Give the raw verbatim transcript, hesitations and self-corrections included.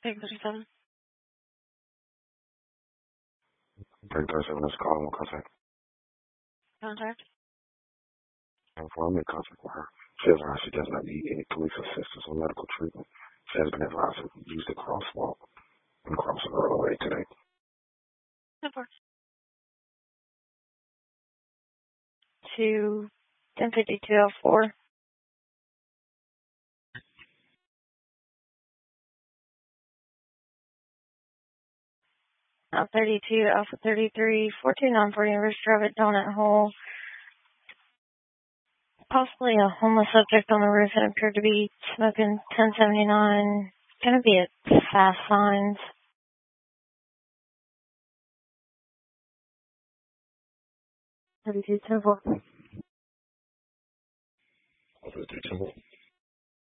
Big thirty-seven. Big thirty-seven, let's call and contact. Contact. And for I'm in contact with her. She advised she does not need any police assistance or medical treatment. She has been advised to use the crosswalk and cross the roadway today. Number. To ten fifty-two oh four. Alpha thirty-two, Alpha thirty-three, fourteen on forty River Drive at Donut Hole. Possibly a homeless subject on the roof that appeared to be smoking ten seventy-nine. It's going to be at fast signs. thirty-two ten four. thirty-two ten four.